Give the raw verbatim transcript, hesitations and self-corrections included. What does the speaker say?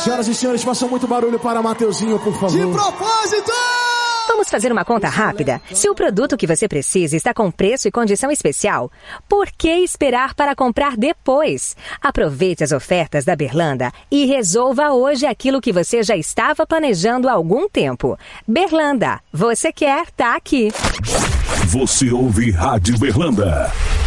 Senhoras e senhores, façam muito barulho para Mateuzinho, por favor. De propósito! Vamos fazer uma conta rápida? Se o produto que você precisa está com preço e condição especial, por que esperar para comprar depois? Aproveite as ofertas da Berlanda e resolva hoje aquilo que você já estava planejando há algum tempo. Berlanda, você quer, tá aqui. Você ouve Rádio Berlanda.